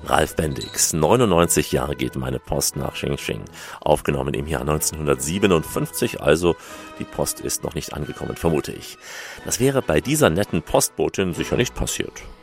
Ralf Bendix, 99 Jahre geht meine Post nach Xingqing. Aufgenommen im Jahr 1957, also die Post ist noch nicht angekommen, vermute ich. Das wäre bei dieser netten Postbotin sicher nicht passiert.